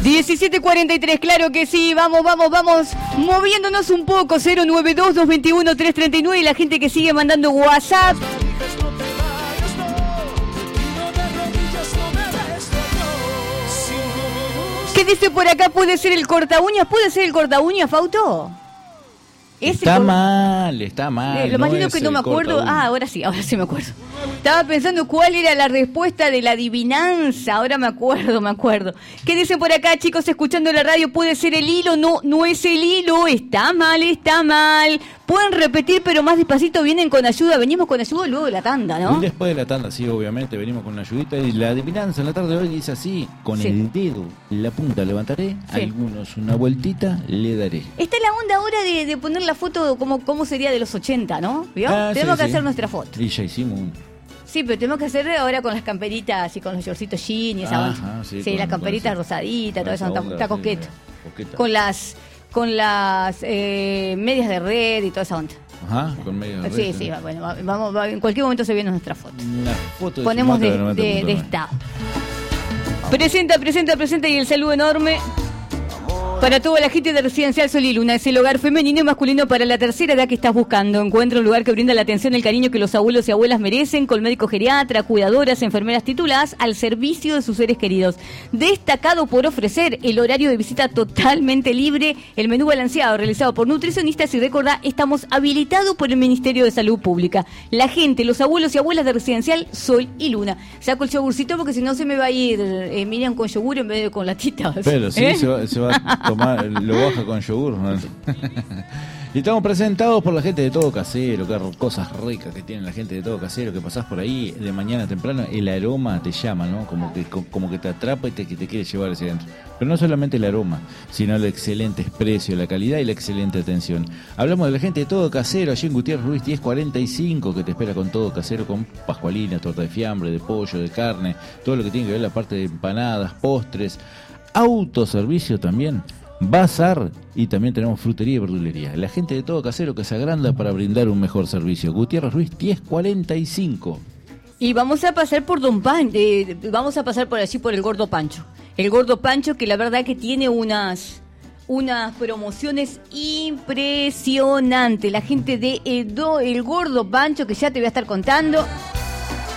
17:43, claro que sí, vamos, moviéndonos un poco, 092-221-339 y la gente que sigue mandando WhatsApp. ¿Qué dice por acá? ¿Puede ser el corta uñas? ¿Puede ser el corta uñas, Fausto? Está mal. Lo más lindo que no me acuerdo. Ahora sí me acuerdo. Estaba pensando cuál era la respuesta de la adivinanza. Ahora me acuerdo. ¿Qué dicen por acá, chicos, escuchando la radio? ¿Puede ser el hilo? No es el hilo. Está mal. Pueden repetir, pero más despacito. Vienen con ayuda. Venimos con ayuda luego de la tanda, ¿no? Después de la tanda, sí, obviamente. Venimos con una ayudita. Y la adivinanza en la tarde de hoy dice así: con el dedo, la punta levantaré. Algunos una vueltita le daré. Está la onda ahora de poner la foto como sería de los 80, ¿no? ¿Vio? Tenemos que hacer nuestra foto. Y ya hicimos un... Sí, pero tenemos que hacer ahora con las camperitas y con los shortcitos jean y esa onda. Sí, las camperitas rosaditas, todo eso, está coqueto. Con las medias de red y toda esa onda. Ajá, con medias de red. Sí, bueno, vamos, en cualquier momento se viene nuestra foto. Una foto de ponemos de estado. Presenta y el saludo enorme para toda la gente de Residencial Sol y Luna. Es el hogar femenino y masculino para la tercera edad que estás buscando. Encuentra un lugar que brinda la atención y el cariño que los abuelos y abuelas merecen, con médico geriatra, cuidadoras, enfermeras tituladas al servicio de sus seres queridos. Destacado por ofrecer el horario de visita totalmente libre, el menú balanceado realizado por nutricionistas y recordá, estamos habilitados por el Ministerio de Salud Pública. La gente, los abuelos y abuelas de Residencial Sol y Luna. Saco el yogurcito porque si no se me va a ir Miriam con yogur en vez de con latita. Pero sí, se va a tomar, lo baja con yogur, ¿no? Y estamos presentados por la gente de Todo Casero, que cosas ricas que tiene la gente de Todo Casero, que pasás por ahí de mañana temprano, el aroma te llama, ¿no? Como que te atrapa y te quiere llevar hacia adentro. Pero no solamente el aroma, sino el excelente precio, la calidad y la excelente atención. Hablamos de la gente de Todo Casero, allí en Gutiérrez Ruiz 1045, que te espera con Todo Casero, con pascualina, torta de fiambre, de pollo, de carne, todo lo que tiene que ver la parte de empanadas, postres, autoservicio también, bazar, y también tenemos frutería y verdulería. La gente de Todo Casero que se agranda para brindar un mejor servicio. Gutiérrez Ruiz 1045. Y vamos a pasar por vamos a pasar por allí por el Gordo Pancho. El Gordo Pancho, que la verdad que tiene unas promociones impresionantes. La gente de el Gordo Pancho, que ya te voy a estar contando.